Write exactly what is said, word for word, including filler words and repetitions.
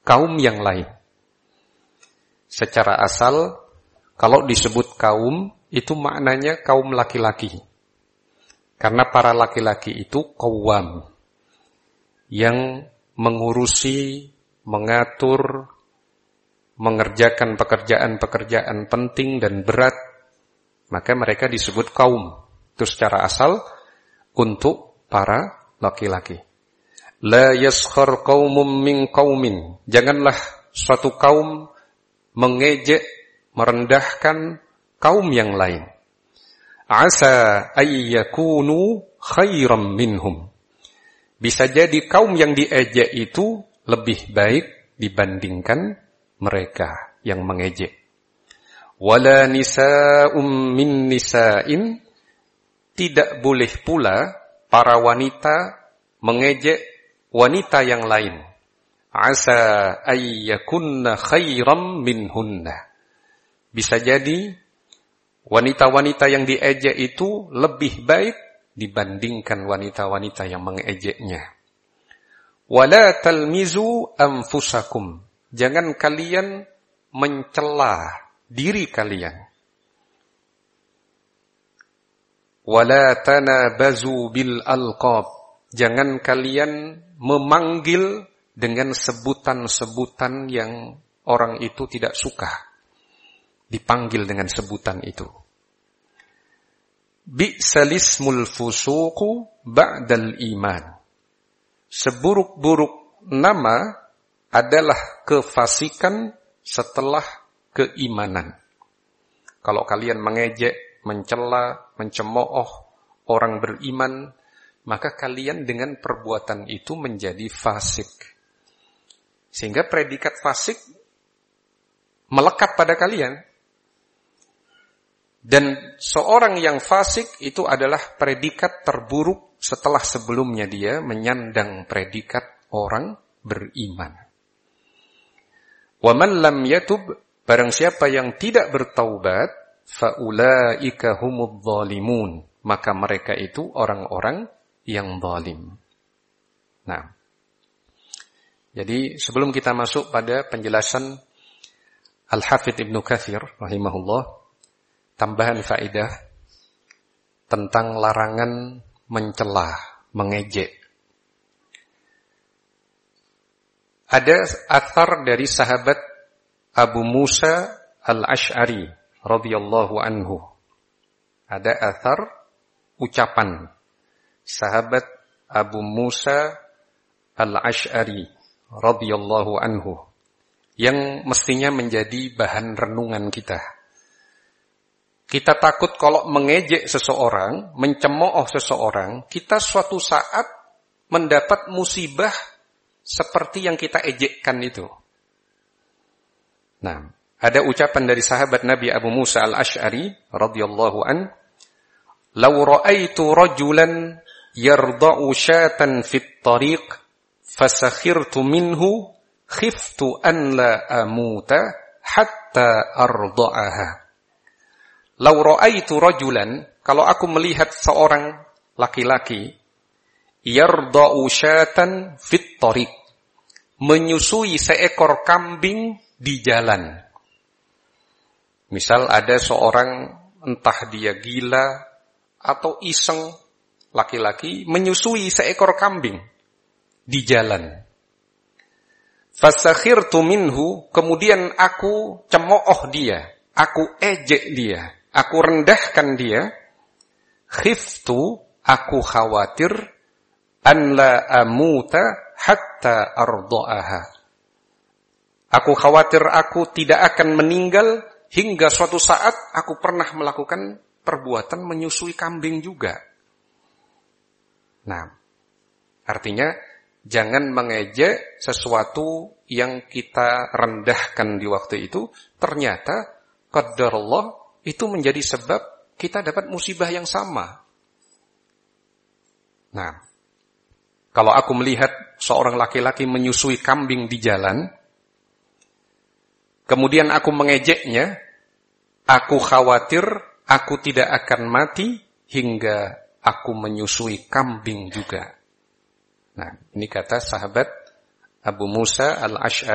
kaum yang lain. Secara asal, kalau disebut kaum, itu maknanya kaum laki-laki. Karena para laki-laki itu qawwam, yang mengurusi, mengatur, mengerjakan pekerjaan-pekerjaan penting dan berat, maka mereka disebut kaum. Itu secara asal untuk para laki-laki. La yaskhar qaumum min qaumin. Janganlah suatu kaum mengejek, merendahkan kaum yang lain. Asa ayyakunu khairam minhum. Bisa jadi kaum yang diejek itu lebih baik dibandingkan mereka yang mengejek. Wala nisa'um min nisa'in. Tidak boleh pula para wanita mengejek wanita yang lain. Asa ayyakunna khairam minhunna. Bisa jadi wanita-wanita yang diejek itu lebih baik dibandingkan wanita-wanita yang mengejeknya. Wala talmizu anfusakum. Jangan kalian mencela diri kalian. Wala tanabazu bil alqab. Jangan kalian memanggil dengan sebutan-sebutan yang orang itu tidak suka dipanggil dengan sebutan itu. Bi'salismul fusuqu ba'dal iman. Seburuk-buruk nama adalah kefasikan setelah keimanan. Kalau kalian mengejek, mencela, mencemooh orang beriman, maka kalian dengan perbuatan itu menjadi fasik. Sehingga predikat fasik melekat pada kalian. Dan seorang yang fasik itu adalah predikat terburuk setelah sebelumnya dia menyandang predikat orang beriman. Wa man lam yatub, barang siapa yang tidak bertaubat, fa ulaika humudz zalimun, maka mereka itu orang-orang yang zalim. Nah, jadi sebelum kita masuk pada penjelasan Al-Hafidz Ibnu Katsir rahimahullah, tambahan faedah tentang larangan mencela, mengejek. Ada athar dari sahabat Abu Musa Al-Asy'ari radhiyallahu anhu. Ada athar ucapan sahabat Abu Musa Al-Asy'ari radhiyallahu anhu yang mestinya menjadi bahan renungan kita. Kita takut kalau mengejek seseorang, mencemooh seseorang, kita suatu saat mendapat musibah seperti yang kita ejekkan itu. Nah, ada ucapan dari sahabat Nabi Abu Musa Al-Asy'ari radhiyallahu an, "Law ra'aitu rajulan yarda'u syatan fit tariq fasakhirtu minhu khiftu an la amuta hatta arda'aha." Law ra'aitu rajulan, kalau aku melihat seorang laki-laki yarda'u syatan fit tariq, menyusui seekor kambing di jalan. Misal ada seorang, entah dia gila atau iseng, laki-laki menyusui seekor kambing di jalan. Fasakhirtu minhu, kemudian aku cemooh dia, aku ejek dia, aku rendahkan dia. Khiftu, aku khawatir, an la amuta hatta arda'aha. Aku khawatir aku tidak akan meninggal hingga suatu saat aku pernah melakukan perbuatan menyusui kambing juga. Nah, artinya jangan mengejek sesuatu yang kita rendahkan di waktu itu, ternyata qadarullah itu menjadi sebab kita dapat musibah yang sama. Nah, kalau aku melihat seorang laki-laki menyusui kambing di jalan, kemudian aku mengejeknya, aku khawatir aku tidak akan mati hingga aku menyusui kambing juga. Nah, ini kata sahabat Abu Musa Al-Asy'ari